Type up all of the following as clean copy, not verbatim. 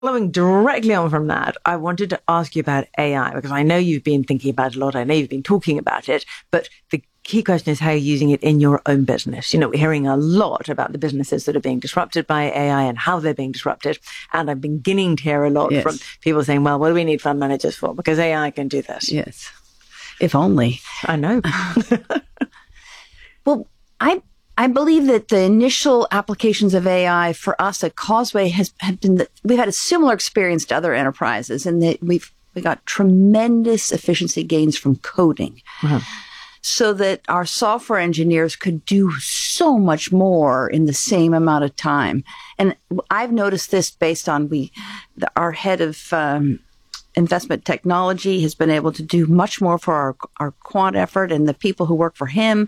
Following directly on from that, I wanted to ask you about AI because I know you've been thinking about it a lot. I know you've been talking about it, but the key question is how you're using it in your own business. We're hearing a lot about the businesses that are being disrupted by AI and how they're being disrupted. And I'm beginning to hear a lot from people saying, well, what do we need fund managers for? Because AI can do this. Yes. If only. I know. Well, I believe that the initial applications of AI for us at Causeway have been that we've had a similar experience to other enterprises, and that we got tremendous efficiency gains from coding. Uh-huh. So that our software engineers could do so much more in the same amount of time. And I've noticed this based on our head of investment technology has been able to do much more for our quant effort, and the people who work for him.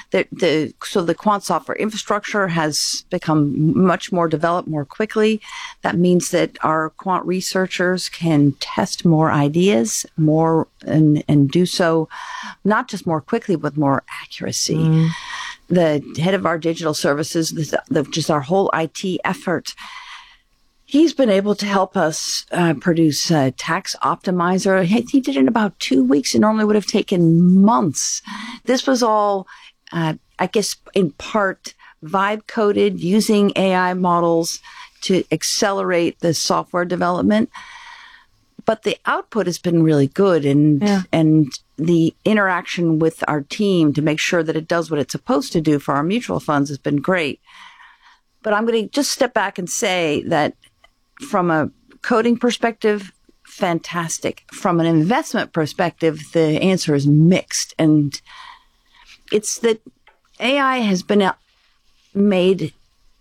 So the quant software infrastructure has become much more developed more quickly. That means that our quant researchers can test more ideas more and do so not just more quickly, but more accuracy. Mm. The head of our digital services, just our whole IT effort, he's been able to help us produce a tax optimizer. He did it in about 2 weeks. It normally would have taken months. This was all, I guess, in part vibe coded using AI models to accelerate the software development. But the output has been really good, and the interaction with our team to make sure that it does what it's supposed to do for our mutual funds has been great. But I'm going to just step back and say that from a coding perspective, fantastic. From an investment perspective, the answer is mixed. And it's that AI has been made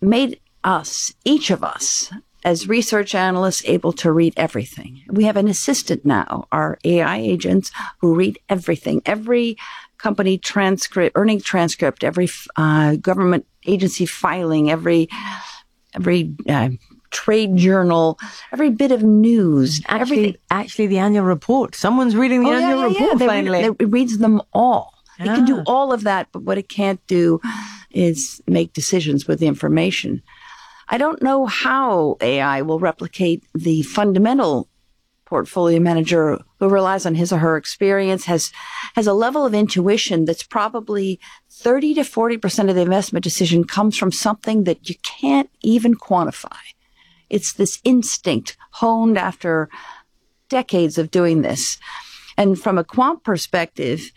us, each of us, as research analysts, able to read everything. We have an assistant now, our AI agents, who read everything. Every company earning transcript, every government agency filing, every trade journal, every bit of news, everything. Actually, the annual report. Someone's reading the annual report finally. It reads them all. It can do all of that, but what it can't do is make decisions with the information. I don't know how AI will replicate the fundamental portfolio manager who relies on his or her experience, has a level of intuition that's probably 30 to 40% of the investment decision comes from something that you can't even quantify. It's this instinct honed after decades of doing this. And from a quant perspective,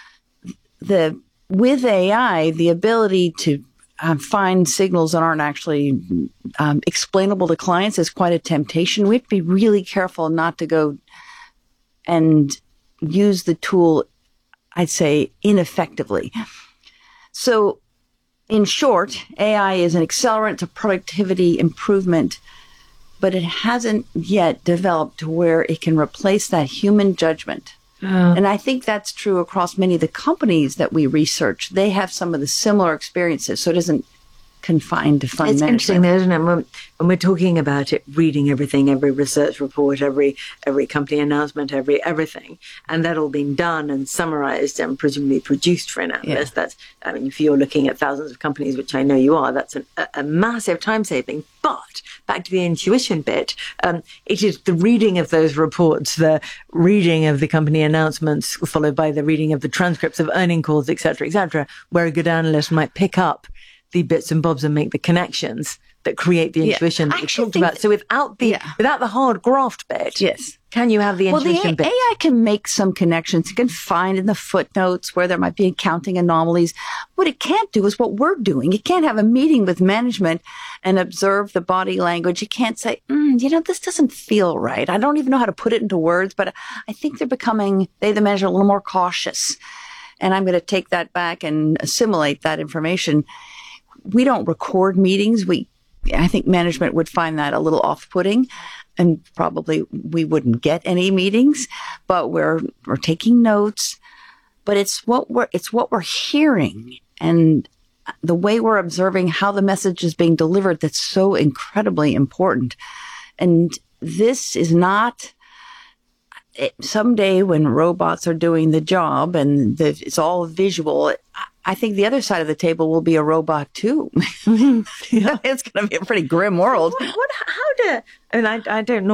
with AI, the ability to find signals that aren't actually explainable to clients is quite a temptation. We have to be really careful not to go and use the tool, I'd say, ineffectively. So, in short, AI is an accelerant to productivity improvement, but it hasn't yet developed to where it can replace that human judgment. And I think that's true across many of the companies that we research. They have some of the similar experiences, so it isn't confined to fund management. It's interesting, isn't it? When we're talking about it, reading everything, every research report, every company announcement, everything, and that all being done and summarized and presumably produced for an analyst. Yeah. If you're looking at thousands of companies, which I know you are, that's a massive time saving. But back to the intuition bit, it is the reading of those reports, the reading of the company announcements, followed by the reading of the transcripts of earning calls, et cetera, where a good analyst might pick up the bits and bobs and make the connections that create the intuition that we talked about. So without the hard graft bit, can you have the intuition bit? AI can make some connections. It can find in the footnotes where there might be accounting anomalies. What it can't do is what we're doing. It can't have a meeting with management and observe the body language. You can't say, this doesn't feel right. I don't even know how to put it into words, but I think they're becoming, the manager, a little more cautious. And I'm going to take that back and assimilate that information. We don't record meetings. I think management would find that a little off-putting, and probably we wouldn't get any meetings, but we're taking notes. But it's what we're hearing and the way we're observing how the message is being delivered that's so incredibly important. And this is not someday when robots are doing the job and it's all visual. I think the other side of the table will be a robot too. It's going to be a pretty grim world. How do, and I don't know